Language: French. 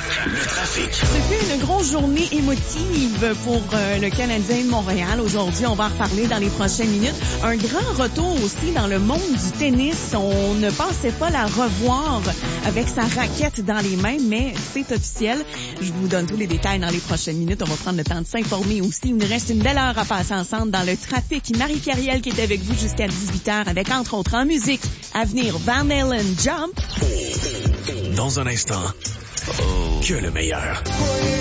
Le trafic. C'était une grosse journée émotive pour le Canadien de Montréal. Aujourd'hui, on va en reparler dans les prochaines minutes. Un grand retour aussi dans le monde du tennis. On ne pensait pas la revoir avec sa raquette dans les mains, mais c'est officiel. Je vous donne tous les détails dans les prochaines minutes. On va prendre le temps de s'informer aussi. Il nous reste une belle heure à passer ensemble dans le trafic. Marie Cariel qui est avec vous jusqu'à 18h avec, entre autres, en musique, à venir Van Halen, Jump. Dans un instant, que le meilleur.